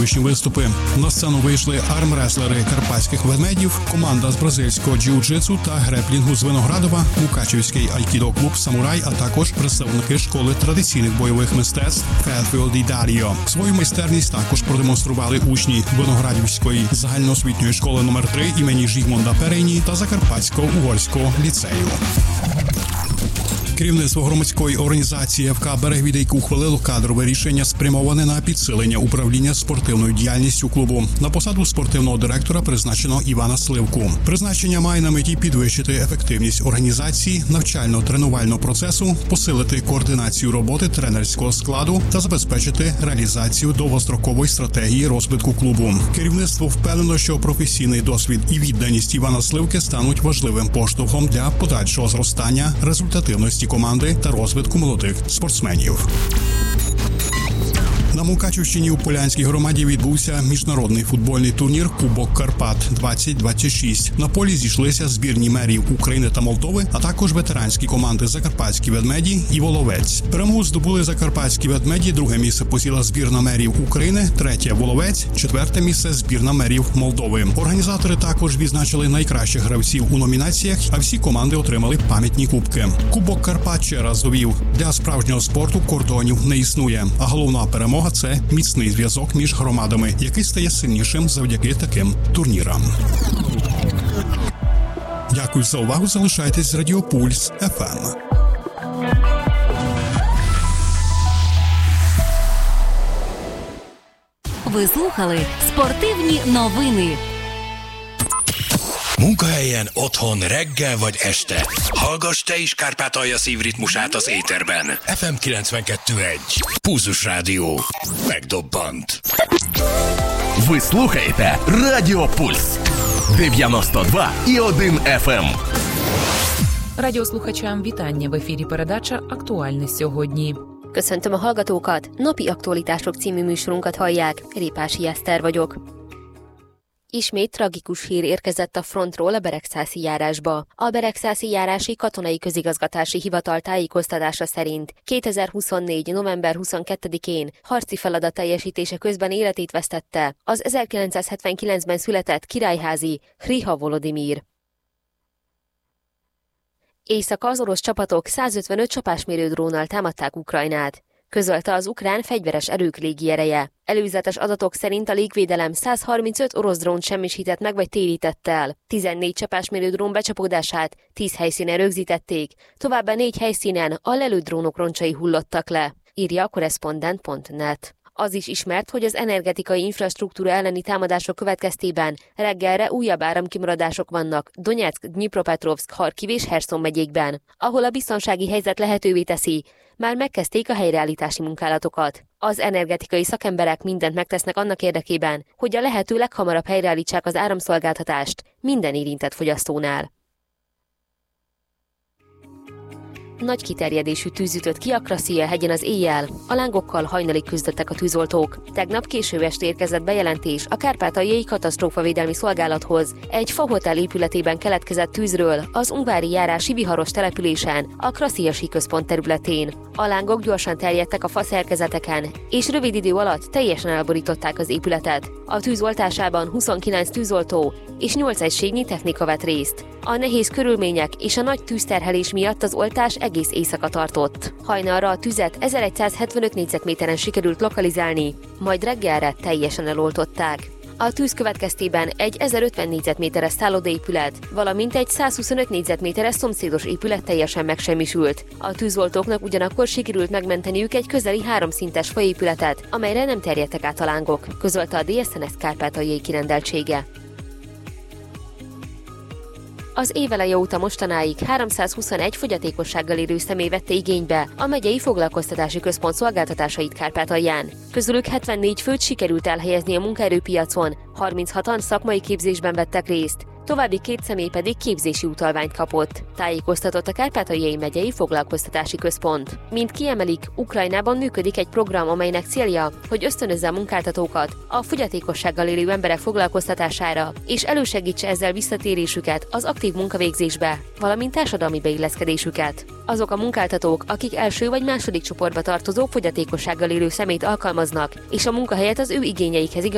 сьогоднішні виступи. На сцену вийшли армреслери карпатських ведмедів, команда з бразильського джиу-джитсу та греплінгу з Виноградова, Мукачівський айкідо-клуб «Самурай», а також представники школи традиційних бойових мистецтв «Федфілд і Даріо». Свою майстерність також продемонстрували учні Виноградівської загальноосвітньої школи номер 3 імені Жігмунда Перейні та Закарпатського угорського ліцею. Керівництво громадської організації ФК «Берегвідейк» ухвалило кадрове рішення, спрямоване на підсилення управління спортивною діяльністю клубу. На посаду спортивного директора призначено Івана Сливку. Призначення має на меті підвищити ефективність організації, навчально-тренувального процесу, посилити координацію роботи тренерського складу та забезпечити реалізацію довгострокової стратегії розвитку клубу. Керівництво впевнено, що професійний досвід і відданість Івана Сливки стануть важливим поштовхом для подальшого зростання результативності команди та розвитку молодих спортсменів. На Мукачівщині у Полянській громаді відбувся міжнародний футбольний турнір «Кубок Карпат-2026». На полі зійшлися збірні мерів України та Молдови, а також ветеранські команди «Закарпатські ведмеді» і «Воловець». Перемогу здобули «Закарпатські ведмеді», друге місце посіла збірна мерів України, третє – «Воловець», четверте місце – збірна мерів Молдови. Організатори також відзначили найкращих гравців у номінаціях, а всі команди отримали пам'ятні кубки. «Кубок Карпат» ще раз довів, для справжнього спорту кордонів не існує, а головна перемога – це міцний зв'язок між громадами, який стає сильнішим завдяки таким турнірам. Дякую за увагу. Залишайтесь з Радіо Пульс ФМ. Ви слухали спортивні новини. Munkahelyen, otthon, reggel vagy este. Hallgass te is Kárpátalja szívritmusát az éterben. FM 92.1. Pulzus Rádió. Megdobbant. Ви слухаєте Радіо Пульс. 92,1 FM. Радіослухачам вітання. В ефірі передача «Актуальне сьогодні». Köszöntöm a hallgatókat, napi aktualitások című műsorunkat hallják, Répási Eszter vagyok. Ismét tragikus hír érkezett a frontról a Beregszászi járásba. A Beregszászi járási katonai közigazgatási hivatal tájékoztatása szerint 2024. november 22-én harci feladat teljesítése közben életét vesztette az 1979-ben született királyházi Hriha Volodimir. Éjszaka az orosz csapatok 155 csapásmérő drónnal támadták Ukrajnát, közölte az ukrán fegyveres erők légiereje. Előzetes adatok szerint a légvédelem 135 orosz drónt semmisített meg vagy térített el. 14 csapásmérő drón becsapódását 10 helyszínen rögzítették, továbbá 4 helyszínen a lelőtt drónok roncsai hullottak le, írja a korrespondent.net. Az is ismert, hogy az energetikai infrastruktúra elleni támadások következtében reggelre újabb áramkimaradások vannak Donyeck, Dnyipropetrovszk, Harkiv és Herszon megyékben, ahol a biztonsági helyzet lehetővé teszi, már megkezdték a helyreállítási munkálatokat. Az energetikai szakemberek mindent megtesznek annak érdekében, hogy a lehető leghamarabb helyreállítsák az áramszolgáltatást minden érintett fogyasztónál. Nagy kiterjedésű tűz ütött ki a Kraszia hegyen az éjjel, a lángokkal hajnalig küzdöttek a tűzoltók. Tegnap késő este érkezett bejelentés a Kárpátaljai Katasztrófavédelmi Szolgálathoz egy fahotel épületében keletkezett tűzről az ungvári járási viharos településen, a Kraszia síközpont területén. A lángok gyorsan terjedtek a faszerkezeteken, és rövid idő alatt teljesen elborították az épületet. A tűz oltásában 29 tűzoltó és 8 egységnyi technika vett részt. A nehéz körülmények és a nagy tűzterhelés miatt az oltás egész éjszaka tartott. Hajnalra a tüzet 1175 négyzetméteren sikerült lokalizálni, majd reggelre teljesen eloltották. A tűz következtében egy 1050 négyzetméteres szállodaépület, valamint egy 125 négyzetméteres szomszédos épület teljesen megsemmisült. A tűzoltóknak ugyanakkor sikerült megmenteniük egy közeli 3 szintes faépületet, amelyre nem terjedtek át a lángok, közölte a DSNS kárpátaljai kirendeltsége. Az éveleje óta mostanáig 321 fogyatékossággal élő személy vette igénybe a megyei foglalkoztatási központ szolgáltatásait Kárpátalján. Közülük 74 főt sikerült elhelyezni a munkaerőpiacon, 36-an szakmai képzésben vettek részt, további 2 személy pedig képzési utalványt kapott, tájékoztatott a Kárpátaljai megyei foglalkoztatási központ. Mint kiemelik, Ukrajnában működik egy program, amelynek célja, hogy ösztönözze a munkáltatókat a fogyatékossággal élő emberek foglalkoztatására, és elősegítse ezzel visszatérésüket az aktív munkavégzésbe, valamint társadalmi beilleszkedésüket. Azok a munkáltatók, akik első vagy második csoportba tartozó fogyatékossággal élő személyt alkalmaznak, és a munkahelyet az ő igényeikhez